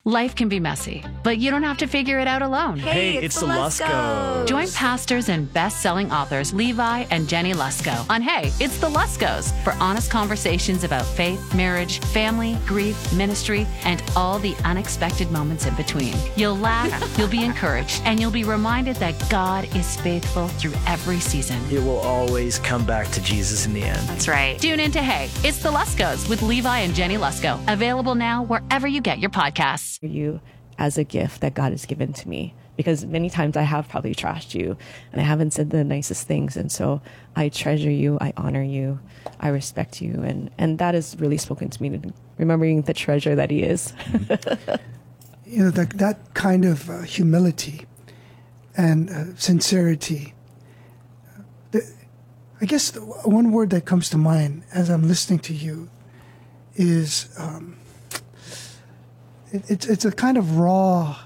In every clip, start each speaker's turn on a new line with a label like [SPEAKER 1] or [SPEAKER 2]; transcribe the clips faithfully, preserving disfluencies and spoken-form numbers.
[SPEAKER 1] Life can be messy, but you don't have to figure it out alone.
[SPEAKER 2] Hey,
[SPEAKER 3] Hey,
[SPEAKER 2] it's,
[SPEAKER 3] it's
[SPEAKER 2] the
[SPEAKER 3] the
[SPEAKER 2] Luskos.
[SPEAKER 1] Join pastors and best-selling authors Levi and Jenny Lusko on Hey, It's the Luskos for honest conversations about faith, marriage, family, grief, ministry, and all the unexpected moments in between. You'll laugh, you'll be encouraged, and you'll be reminded that God is faithful through every season.
[SPEAKER 3] It will always come back to Jesus in the end.
[SPEAKER 1] That's right. Tune in to Hey, It's the Luskos with Levi and Jenny Lusko. Available now wherever you get your podcasts.
[SPEAKER 4] You as a gift that God has given to me, because many times I have probably trashed you and I haven't said the nicest things, and so I treasure you, I honor you, I respect you, and and that has really spoken to me, remembering the treasure that he is.
[SPEAKER 5] You know, that that kind of uh, humility and uh, sincerity. The, I guess the one word that comes to mind as I'm listening to you is um, it, it's it's a kind of raw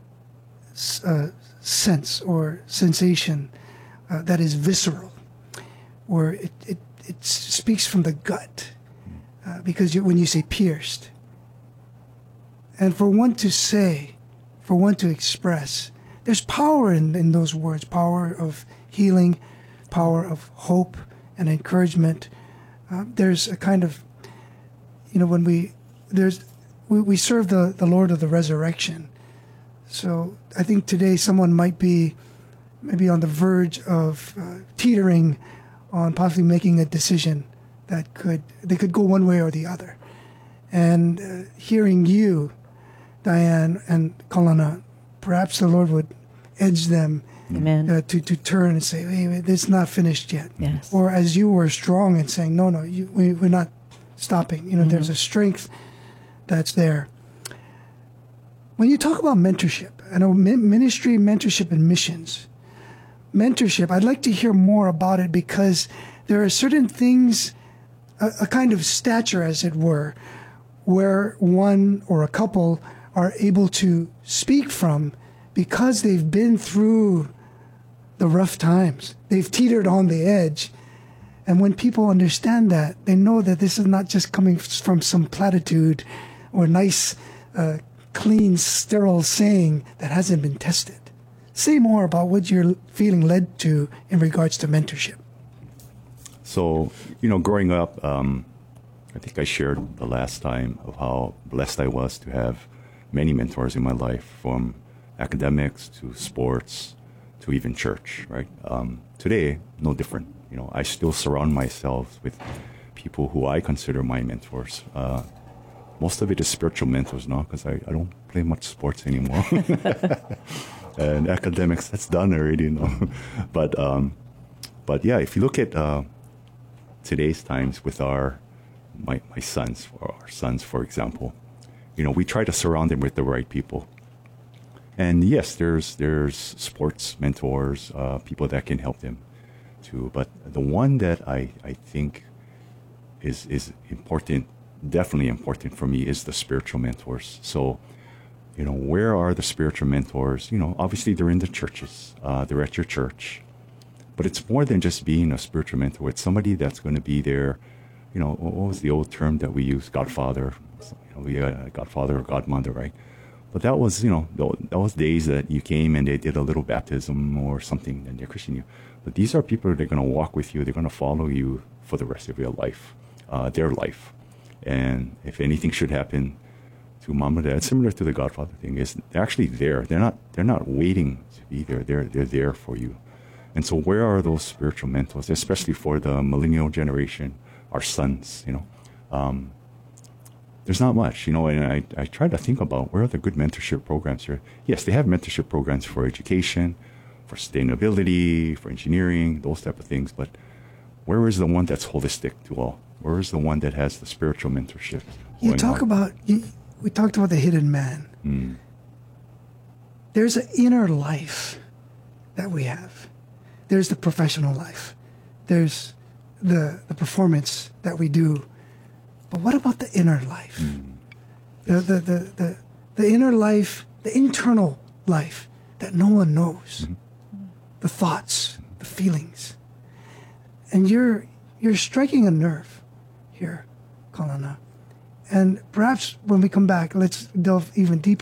[SPEAKER 5] uh, sense or sensation uh, that is visceral, or it it, it speaks from the gut, uh, because you, when you say pierced, and for one to say, for one to express, there's power in, in those words, power of healing, power of hope and encouragement. Uh, there's a kind of, you know, when we, there's, we, we serve the, the Lord of the resurrection. So I think today someone might be maybe on the verge of uh, teetering on possibly making a decision that could, they could go one way or the other. And uh, hearing you, Diane and Kalana, perhaps the Lord would edge them
[SPEAKER 4] Amen.
[SPEAKER 5] Uh, to, to turn and say, hey, it's not finished yet.
[SPEAKER 4] Yes.
[SPEAKER 5] Or as you were strong and saying, no, no, you, we, we're not stopping. You know,
[SPEAKER 4] Mm-hmm.
[SPEAKER 5] there's a strength that's there. When you talk about mentorship, I know ministry, mentorship, and missions. Mentorship, I'd like to hear more about it, because there are certain things, a, a kind of stature, as it were, where one or a couple are able to speak from because they've been through the rough times. They've teetered on the edge. And when people understand that, they know that this is not just coming from some platitude or nice, uh, clean, sterile saying that hasn't been tested. Say more about what you're feeling led to in regards to mentorship.
[SPEAKER 6] So, you know, growing up, um, I think I shared the last time of how blessed I was to have many mentors in my life, from academics to sports to even church, right? Um, today, no different. You know, I still surround myself with people who I consider my mentors. Uh, most of it is spiritual mentors now, because I, I don't play much sports anymore. And academics, that's done already, you know. but, um, but yeah, if you look at uh, today's times with our my, my sons, or our sons, for example, you know, we try to surround them with the right people. And yes, there's there's sports mentors, uh, people that can help them too. But the one that I, I think is is important, definitely important for me, is the spiritual mentors. So, you know, where are the spiritual mentors? You know, obviously they're in the churches, uh, they're at your church. But it's more than just being a spiritual mentor. It's somebody that's going to be there. You know, what was the old term that we use? Godfather. You know, we got a godfather or godmother, right? But that was, you know, that was days that you came and they did a little baptism or something, and they're Christian you. But these are people that are going to walk with you. They're going to follow you for the rest of your life, uh, their life. And if anything should happen to mom or dad, similar to the Godfather thing, is they're actually there. They're not. They're not waiting to be there. They're they're there for you. And so, where are those spiritual mentors, especially for the millennial generation, our sons? You know. Um, There's not much, you know, and I, I try to think about where are the good mentorship programs here. Yes, they have mentorship programs for education, for sustainability, for engineering, those type of things. But where is the one that's holistic to all? Where is the one that has the spiritual mentorship?
[SPEAKER 5] You
[SPEAKER 6] going
[SPEAKER 5] talk
[SPEAKER 6] on?
[SPEAKER 5] about, you, we talked about the hidden man.
[SPEAKER 6] Mm.
[SPEAKER 5] There's an inner life that we have. There's the professional life. There's the the performance that we do. But what about the inner life? Mm. The, the, the, the, the inner life, the internal life that no one knows. Mm-hmm. The thoughts, the feelings. And you're you're striking a nerve here, Kalana. And perhaps when we come back, let's delve even deeper